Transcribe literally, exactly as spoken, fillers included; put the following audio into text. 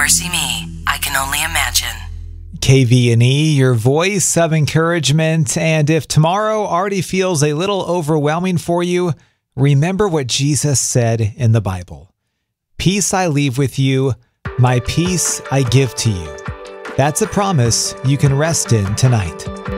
Marcy Me, I can only imagine. K V and E, your voice of encouragement. And if tomorrow already feels a little overwhelming for you, remember what Jesus said in the Bible. Peace I leave with you, my peace I give to you. That's a promise you can rest in tonight.